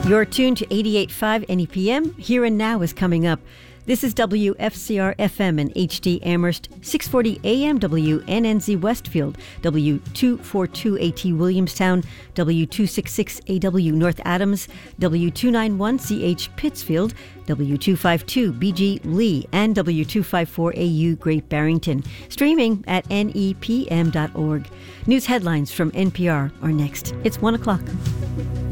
You're tuned to 88.5 NEPM. Here and Now is coming up. This is WFCR FM and HD Amherst, 640 AM WNNZ Westfield, W242 AT Williamstown, W266 AW North Adams, W291 CH Pittsfield, W252 BG Lee, and W254 AU Great Barrington. Streaming at nepm.org. News headlines from NPR are next. It's 1 o'clock.